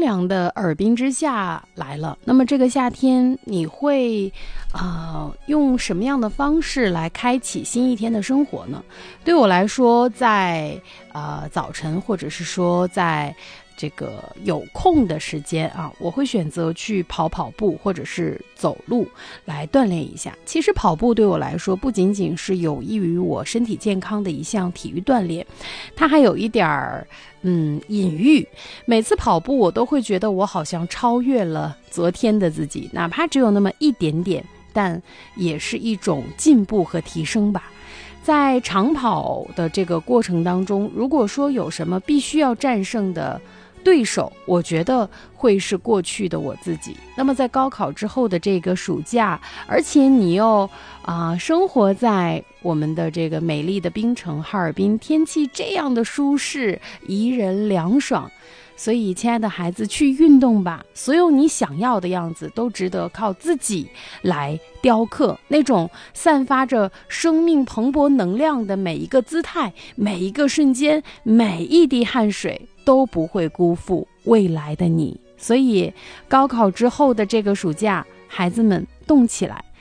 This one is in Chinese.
凉的耳鬓之夏来了，那么这个夏天你会用什么样的方式来开启新一天的生活呢？对我来说，在早晨或者是说在这个有空的时间啊，我会选择去跑步或者是走路来锻炼一下。其实跑步对我来说不仅仅是有益于我身体健康的一项体育锻炼，它还有一点隐喻。每次跑步我都会觉得我好像超越了昨天的自己，哪怕只有那么一点点，但也是一种进步和提升吧。在长跑的这个过程当中，如果说有什么必须要战胜的对手，我觉得会是过去的我自己。那么在高考之后的这个暑假，而且你又生活在我们的这个美丽的冰城哈尔滨，天气这样的舒适宜人凉爽，所以亲爱的孩子，去运动吧，所有你想要的样子都值得靠自己来雕刻，那种散发着生命蓬勃能量的每一个姿态，每一个瞬间，每一滴汗水都不会辜负未来的你。所以高考之后的这个暑假，孩子们动起来，